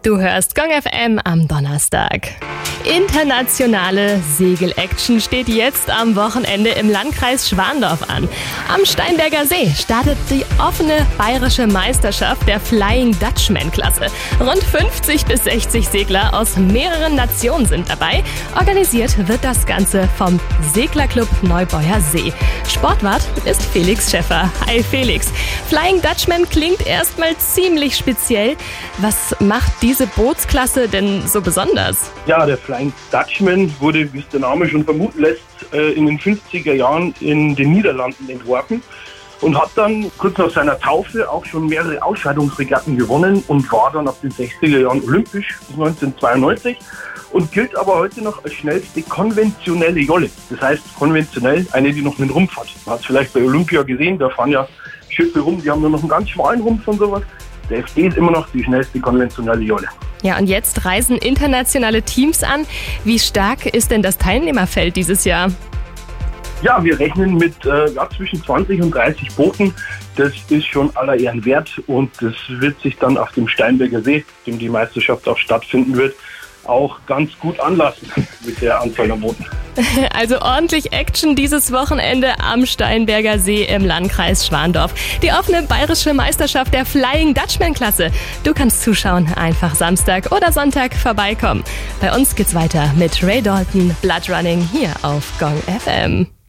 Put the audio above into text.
Du hörst Gong FM am Donnerstag. Internationale Segel-Action steht jetzt am Wochenende im Landkreis Schwandorf an. Am Steinberger See startet die offene bayerische Meisterschaft der Flying Dutchman-Klasse. Rund 50 bis 60 Segler aus mehreren Nationen sind dabei. Organisiert wird das Ganze vom Seglerclub Neubeuer See. Sportwart ist Felix Schäffer. Hi Felix. Flying Dutchman klingt erstmal ziemlich speziell. Was macht diese Bootsklasse denn so besonders? Ja, der Flying Dutchman wurde, wie es der Name schon vermuten lässt, in den 50er Jahren in den Niederlanden entworfen und hat dann kurz nach seiner Taufe auch schon mehrere Ausscheidungsregatten gewonnen und war dann ab den 60er Jahren olympisch bis 1992 und gilt aber heute noch als schnellste konventionelle Jolle. Das heißt konventionell eine, die noch einen Rumpf hat. Man hat es vielleicht bei Olympia gesehen, da fahren ja Schiffe rum, die haben nur noch einen ganz schmalen Rumpf und sowas. Der FD ist immer noch die schnellste konventionelle Jolle. Ja, und jetzt reisen internationale Teams an. Wie stark ist denn das Teilnehmerfeld dieses Jahr? Ja, wir rechnen mit zwischen 20 und 30 Booten. Das ist schon aller Ehren wert und das wird sich dann auf dem Steinberger See, dem die Meisterschaft auch stattfinden wird, auch ganz gut anlassen mit der Anzahl der Booten. Also ordentlich Action dieses Wochenende am Steinberger See im Landkreis Schwandorf. Die offene bayerische Meisterschaft der Flying Dutchman-Klasse. Du kannst zuschauen, einfach Samstag oder Sonntag vorbeikommen. Bei uns geht's weiter mit Ray Dalton, Blood Running hier auf Gong FM.